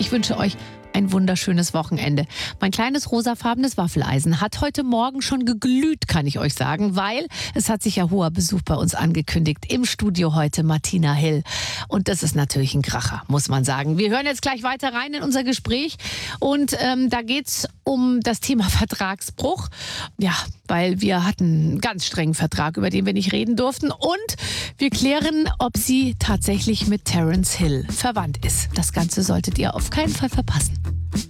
Ich wünsche euch ein wunderschönes Wochenende. Mein kleines rosafarbenes Waffeleisen hat heute Morgen schon geglüht, kann ich euch sagen, weil es hat sich ja hoher Besuch bei uns angekündigt. Im Studio heute Martina Hill. Und das ist natürlich ein Kracher, muss man sagen. Wir hören jetzt gleich weiter rein in unser Gespräch. Und da geht's um das Thema Vertragsbruch. Ja, weil wir hatten einen ganz strengen Vertrag, über den wir nicht reden durften. Und wir klären, ob sie tatsächlich mit Terence Hill verwandt ist. Das Ganze solltet ihr auf keinen Fall verpassen.